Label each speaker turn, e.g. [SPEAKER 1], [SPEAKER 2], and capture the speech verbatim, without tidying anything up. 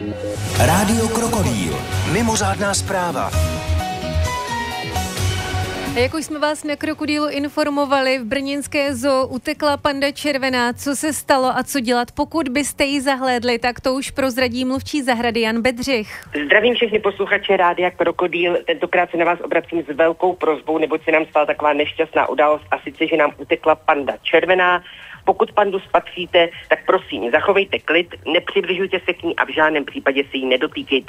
[SPEAKER 1] Rádio Krokodýl. Mimořádná zpráva.
[SPEAKER 2] Jak už jsme vás na Krokodýlu informovali, v brněnské zoo utekla panda červená. Co se stalo a co dělat, pokud byste ji zahlédli, tak to už prozradí mluvčí zahrady Jan Bedřich.
[SPEAKER 3] Zdravím všechny posluchače Rádia Krokodýl. Tentokrát se na vás obracím s velkou prosbou, neboť se nám stala taková nešťastná událost, a sice, že nám utekla panda červená. Pokud pandu spatříte, tak prosím, zachovejte klid, nepřibližujte se k ní a v žádném případě se jí nedotýkejte.